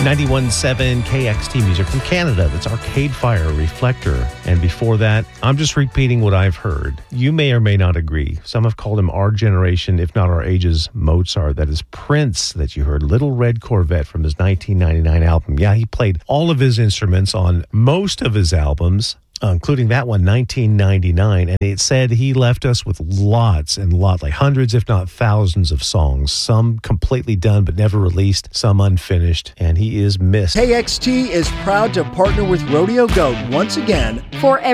91.7 KXT music from Canada. That's Arcade Fire, Reflector. And before that, I'm just repeating what I've heard. You may or may not agree. Some have called him our generation, if not our age's Mozart. That is Prince that you heard, Little Red Corvette from his 1999 album. Yeah, he played all of his instruments on most of his albums, including that one, 1999. And it said he left us with lots, like hundreds, if not thousands of songs. Some completely done but never released, some unfinished, and he is missed. KXT is proud to partner with Rodeo Goat once again for